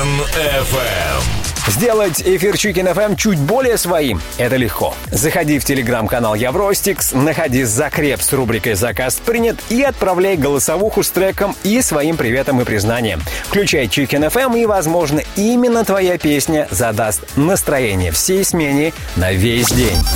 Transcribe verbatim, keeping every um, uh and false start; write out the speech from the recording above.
эф эм. Сделать эфир Chicken эф эм чуть более своим – это легко. Заходи в телеграм-канал Евростикс, находи закреп с рубрикой «Заказ принят» и отправляй голосовуху с треком и своим приветом и признанием. Включай Chicken эф эм, и, возможно, именно твоя песня задаст настроение всей смене на весь день.